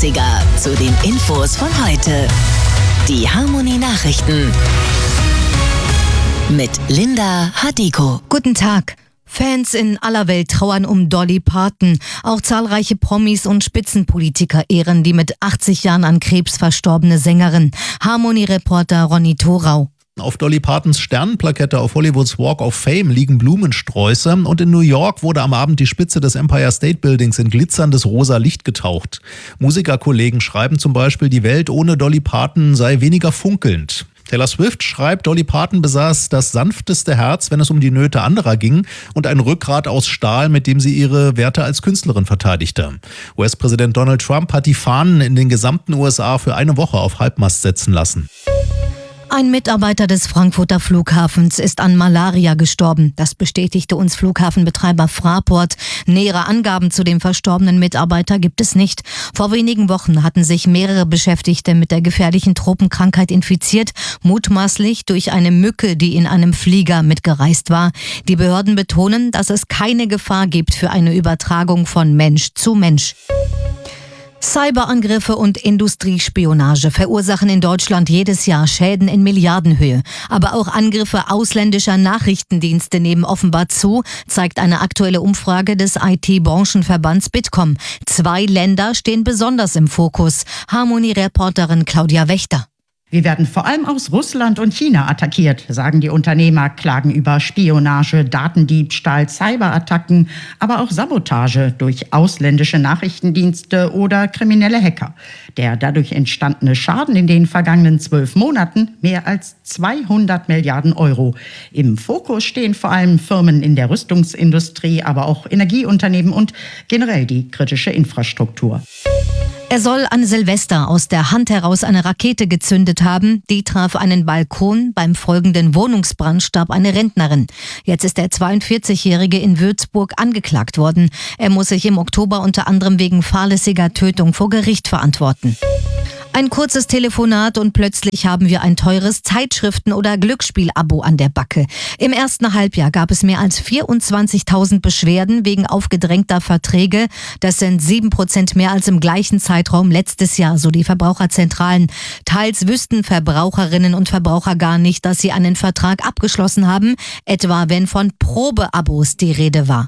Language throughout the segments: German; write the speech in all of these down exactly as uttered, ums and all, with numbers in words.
achtziger zu den Infos von heute. Die Harmony Nachrichten mit Linda Hadiko. Guten Tag. Fans in aller Welt trauern um Dolly Parton. Auch zahlreiche Promis und Spitzenpolitiker ehren die mit achtzig Jahren an Krebs verstorbene Sängerin. Harmony-Reporter Ronny Thorau. Auf Dolly Partons Sternenplakette auf Hollywoods Walk of Fame liegen Blumensträuße und in New York wurde am Abend die Spitze des Empire State Buildings in glitzerndes rosa Licht getaucht. Musikerkollegen schreiben zum Beispiel, die Welt ohne Dolly Parton sei weniger funkelnd. Taylor Swift schreibt, Dolly Parton besaß das sanfteste Herz, wenn es um die Nöte anderer ging, und ein Rückgrat aus Stahl, mit dem sie ihre Werte als Künstlerin verteidigte. U S-Präsident Donald Trump hat die Fahnen in den gesamten U S A für eine Woche auf Halbmast setzen lassen. Ein Mitarbeiter des Frankfurter Flughafens ist an Malaria gestorben. Das bestätigte uns Flughafenbetreiber Fraport. Nähere Angaben zu dem verstorbenen Mitarbeiter gibt es nicht. Vor wenigen Wochen hatten sich mehrere Beschäftigte mit der gefährlichen Tropenkrankheit infiziert, mutmaßlich durch eine Mücke, die in einem Flieger mitgereist war. Die Behörden betonen, dass es keine Gefahr gibt für eine Übertragung von Mensch zu Mensch. Cyberangriffe und Industriespionage verursachen in Deutschland jedes Jahr Schäden in Milliardenhöhe. Aber auch Angriffe ausländischer Nachrichtendienste nehmen offenbar zu, zeigt eine aktuelle Umfrage des I T-Branchenverbands Bitkom. Zwei Länder stehen besonders im Fokus. Harmony-Reporterin Claudia Wächter. Wir werden vor allem aus Russland und China attackiert, sagen die Unternehmer, klagen über Spionage, Datendiebstahl, Cyberattacken, aber auch Sabotage durch ausländische Nachrichtendienste oder kriminelle Hacker. Der dadurch entstandene Schaden in den vergangenen zwölf Monaten mehr als zweihundert Milliarden Euro. Im Fokus stehen vor allem Firmen in der Rüstungsindustrie, aber auch Energieunternehmen und generell die kritische Infrastruktur. Er soll an Silvester aus der Hand heraus eine Rakete gezündet haben. Die traf einen Balkon. Beim folgenden Wohnungsbrand starb eine Rentnerin. Jetzt ist der zweiundvierzigjährige in Würzburg angeklagt worden. Er muss sich im Oktober unter anderem wegen fahrlässiger Tötung vor Gericht verantworten. Ein kurzes Telefonat und plötzlich haben wir ein teures Zeitschriften- oder Glücksspiel-Abo an der Backe. Im ersten Halbjahr gab es mehr als vierundzwanzigtausend Beschwerden wegen aufgedrängter Verträge. Das sind sieben Prozent mehr als im gleichen Zeitraum letztes Jahr, so die Verbraucherzentralen. Teils wüssten Verbraucherinnen und Verbraucher gar nicht, dass sie einen Vertrag abgeschlossen haben, etwa wenn von Probeabos die Rede war.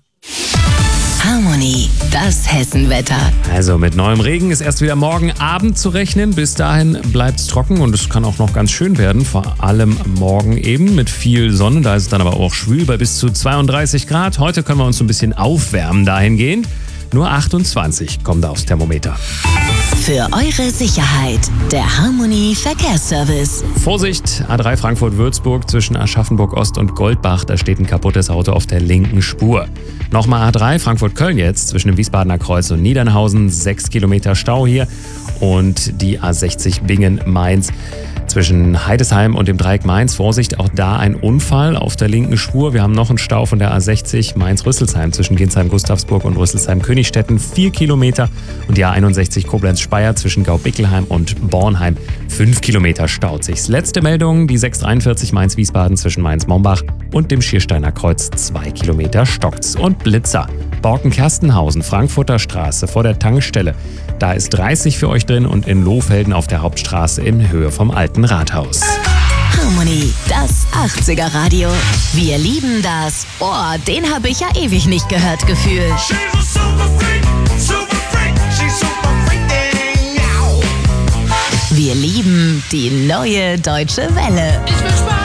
Harmony, das Hessenwetter. Also mit neuem Regen ist erst wieder morgen Abend zu rechnen. Bis dahin bleibt es trocken und es kann auch noch ganz schön werden. Vor allem morgen eben mit viel Sonne. Da ist es dann aber auch schwül bei bis zu zweiunddreißig Grad. Heute können wir uns so ein bisschen aufwärmen dahingehend. Nur achtundzwanzig kommt aufs Thermometer. Für eure Sicherheit, der Harmony Verkehrsservice. Vorsicht, A drei Frankfurt-Würzburg zwischen Aschaffenburg-Ost und Goldbach. Da steht ein kaputtes Auto auf der linken Spur. Nochmal A drei Frankfurt-Köln jetzt zwischen dem Wiesbadener Kreuz und Niedernhausen. Sechs Kilometer Stau hier. Und die A sechzig Bingen-Mainz. Zwischen Heidesheim und dem Dreieck Mainz, Vorsicht, auch da ein Unfall auf der linken Spur. Wir haben noch einen Stau von der A sechzig Mainz-Rüsselsheim zwischen Ginsheim-Gustavsburg und Rüsselsheim-Königstetten, vier Kilometer. Und die A einundsechzig Koblenz-Speyer zwischen Gaubickelheim und Bornheim, fünf Kilometer staut sich's. Letzte Meldung, die sechs dreiundvierzig Mainz-Wiesbaden zwischen Mainz-Mombach und dem Schiersteiner Kreuz, zwei Kilometer stockt's. Und Blitzer, Borken-Kerstenhausen, Frankfurter Straße vor der Tankstelle. Da ist dreißig für euch drin und in Lohfelden auf der Hauptstraße in Höhe vom Alten Rathaus. Harmony, das achtziger Radio. Wir lieben das. Oh, den habe ich ja ewig nicht gehört, Gefühl. Wir lieben die neue Deutsche Welle. Ich will Spaß.